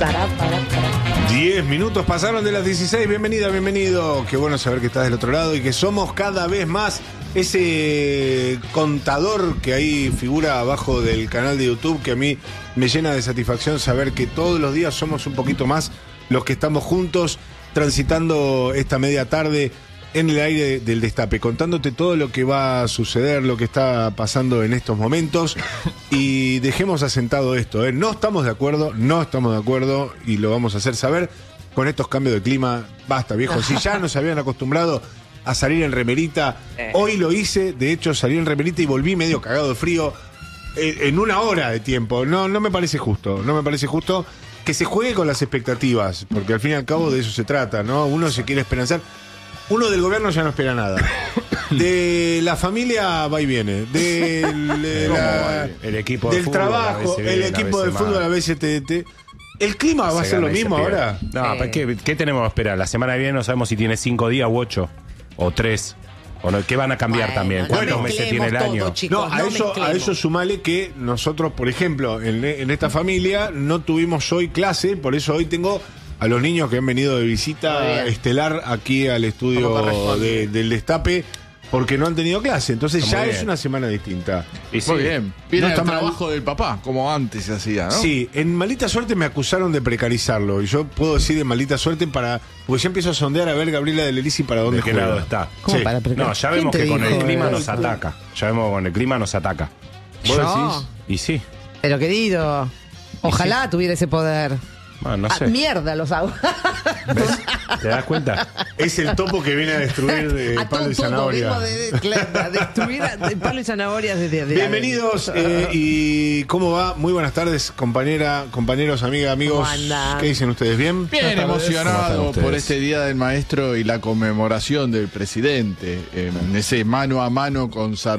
10 minutos pasaron de las 16. Bienvenida, bienvenido. Qué bueno saber que estás del otro lado y que somos cada vez más ese contador que ahí figura abajo del canal de YouTube, que a mí me llena de satisfacción saber que todos los días somos un poquito más los que estamos juntos transitando esta media tarde en el aire del Destape, contándote todo lo que va a suceder, lo que está pasando en estos momentos. Y dejemos asentado esto, ¿eh? No estamos de acuerdo y lo vamos a hacer saber con estos cambios de clima. Basta, viejo, si ya nos habían acostumbrado a salir en remerita, hoy lo hice, de hecho salí en remerita y volví medio cagado de frío en una hora de tiempo. No me parece justo, que se juegue con las expectativas, porque al fin y al cabo de eso se trata, ¿no? Uno se quiere esperanzar. Uno del gobierno ya no espera nada. De la familia va y viene. El equipo del fútbol, trabajo, el equipo de fútbol, a veces ¿El clima va a ser lo mismo ahora? No, ¿qué tenemos que esperar? La semana que viene no sabemos si tiene 5 días u 8 o 3. ¿O no? ¿Qué van a cambiar también? ¿Cuántos meses tiene el año? Todo, chicos, a eso sumale que nosotros, por ejemplo, en esta familia no tuvimos hoy clase, por eso hoy tengo a los niños que han venido de visita estelar aquí al estudio del Destape, porque no han tenido clase. Entonces ya es una semana distinta. Y sí, muy bien. Viene el trabajo del papá, como antes se hacía, ¿no? Sí, en maldita suerte me acusaron de precarizarlo. Y yo puedo decir de maldita suerte porque ya empiezo a sondear a ver Gabriela de Lelisi para dónde juega. ¿De qué lado está? ¿Cómo sí. No, ya vemos que con el clima nos ataca. ¿Vos decís? Y sí. Pero querido, ojalá tuviera ese poder. Bueno, no sé. Mierda los hago. ¿Ves? ¿Te das cuenta? Es el topo que viene a destruir palo y zanahoria. A destruir palo y zanahoria desde Bienvenidos y ¿cómo va? Muy buenas tardes, compañeros, amigas, amigos. ¿Qué dicen ustedes? ¿Bien? Bien emocionado por este Día del Maestro y la conmemoración del presidente en ese mano a mano con Sarmiento.